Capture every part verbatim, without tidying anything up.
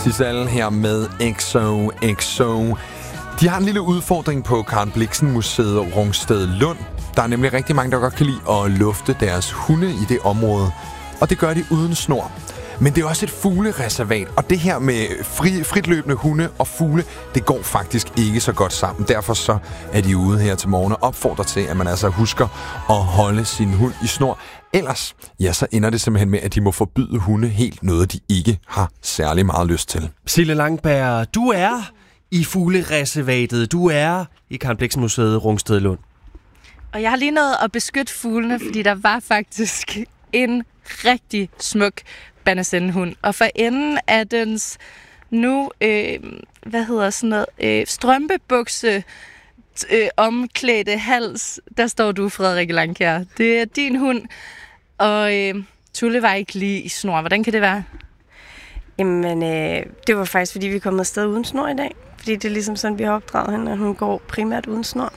Sissel her med X O X O. De har en lille udfordring på Karen Blixen Museet Rungsted Lund. Der er nemlig rigtig mange, der godt kan lide at lufte deres hunde i det område. Og det gør de uden snor. Men det er også et fuglereservat, og det her med fri, fritløbende hunde og fugle, det går faktisk ikke så godt sammen. Derfor så er de ude her til morgen og opfordrer til, at man altså husker at holde sin hund i snor. Ellers, ja, så ender det simpelthen med, at de må forbyde hunde helt noget, de ikke har særlig meget lyst til. Sille Langberg, du er i fuglereservatet. Du er i Karen Blixen Museet Rungsted Lund. Og jeg har lige nået at beskytte fuglene, fordi der var faktisk en rigtig smuk Banacen-hund. Og for enden af dens nu, øh, hvad hedder sådan noget, øh, strømpebukse øh, omklædte hals, der står du, Frederikke Langkjær. Det er din hund, og øh, Tulle var ikke lige i snor. Hvordan kan det være? Jamen, øh, det var faktisk, fordi vi er kommet afsted uden snor i dag. Fordi det er ligesom sådan, vi har opdraget hende, at hun går primært uden snor.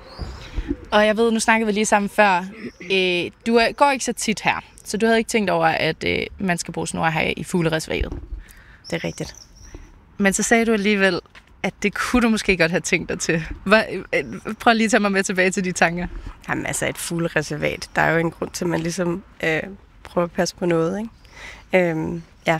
Og jeg ved, nu snakkede vi lige sammen før, øh, du er, går ikke så tit her, så du havde ikke tænkt over, at øh, man skal bruge snor her i fuglereservatet. Det er rigtigt. Men så sagde du alligevel, at det kunne du måske godt have tænkt dig til. Hva, øh, prøv lige at tage mig med tilbage til de tanker. Jamen altså, et fuglereservat, der er jo en grund til, at man ligesom øh, prøver at passe på noget, ikke? Øhm, ja.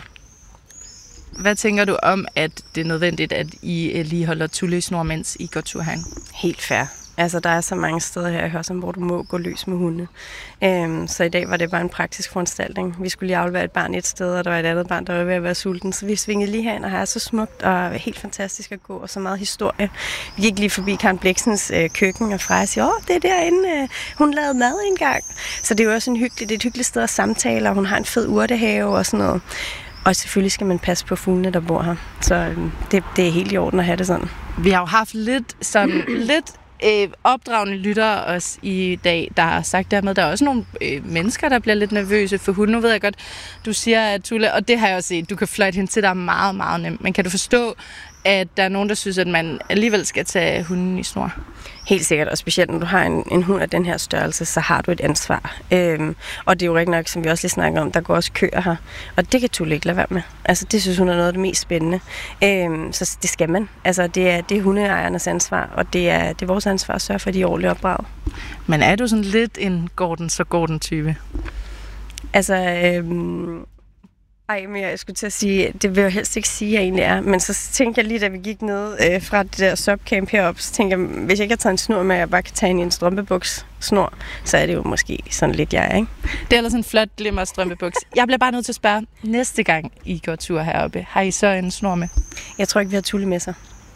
Hvad tænker du om, at det er nødvendigt, at I øh, lige holder Tulle i snor, mens I går tur herinde? Helt fair. Altså, der er så mange steder her i Hørsholm, hvor du må gå løs med hunde. Øhm, så i dag var det bare en praktisk foranstaltning. Vi skulle lige aflevere et barn et sted, og der var et andet barn, der var ved at være sulten. Så vi svingede lige herind, og her er så smukt og helt fantastisk at gå, og så meget historie. Vi gik lige forbi Karen Blixens øh, køkken, og Freja siger, åh, det er derinde, øh, hun lavede mad engang. Så det er jo også en hyggelig, det er et hyggeligt sted at samtale, og hun har en fed urtehave og sådan noget. Og selvfølgelig skal man passe på fuglene, der bor her. Så øh, det, det er helt i orden at have det sådan. Vi har jo haft lidt sådan, lidt Øh, opdragende lyttere også i dag, der har sagt dermed, der er også nogle øh, mennesker, der bliver lidt nervøse for hunde. Nu ved jeg godt, du siger, at Tulle, og det har jeg også set, du kan fløjte hende til, der er meget, meget nemt. Men kan du forstå, at der er nogen, der synes, at man alligevel skal tage hunden i snor? Helt sikkert, og specielt når du har en, en hund af den her størrelse, så har du et ansvar. Øhm, og det er jo rigtig nok, som vi også lige snakker om, der går også køer her. Og det kan Tulle ikke lade være med. Altså, det synes hun er noget af det mest spændende. Øhm, så det skal man. Altså, det er, det er hundeejernes ansvar, og det er, det er vores ansvar at sørge for, at de er ordentligt opdraget. Men er du sådan lidt en Gordon så Gordon-type? Altså, øhm, ej, men jeg skulle til at sige, det vil jeg helst ikke sige, at jeg egentlig er. Men så tænkte jeg lige, da vi gik ned øh, fra det der subcamp heroppe, så tænkte jeg, hvis jeg ikke har taget en snor med, at jeg bare kan tage en i en strømpebuks snor, så er det jo måske sådan lidt jeg, ikke? Det er ellers en flot glimmer strømpebuks. Jeg bliver bare nødt til at spørge, næste gang I går tur heroppe, har I så en snor med? Jeg tror ikke, vi har Tulle med sig.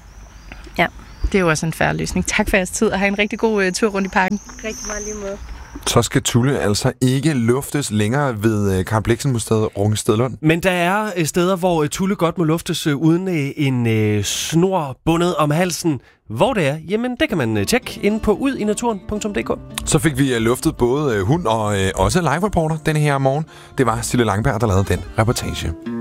Ja. Det er jo også en fair løsning. Tak for jeres tid, og have en rigtig god uh, tur rundt i parken. Rigtig meget lige måde. Så skal Tulle altså ikke luftes længere ved Karen Blixen Museet Rungsted Lund. Men der er steder, hvor Tulle godt må luftes uden en øh, snor bundet om halsen. Hvor det er, jamen det kan man tjekke inde på ud i naturen punktum d k. Så fik vi luftet både hund og øh, også live-reporter denne her morgen. Det var Sille Langberg, der lavede den reportage.